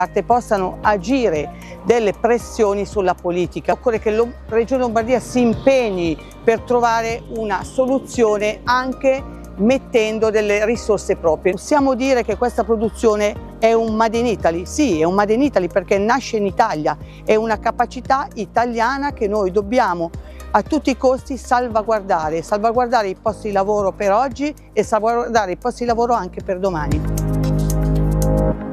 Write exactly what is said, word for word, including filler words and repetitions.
possano agire delle pressioni sulla politica. Occorre che la Regione Lombardia si impegni per trovare una soluzione anche mettendo delle risorse proprie. Possiamo dire che questa produzione è un Made in Italy? Sì, è un Made in Italy perché nasce in Italia, è una capacità italiana che noi dobbiamo a tutti i costi salvaguardare, salvaguardare i posti di lavoro per oggi e salvaguardare i posti di lavoro anche per domani.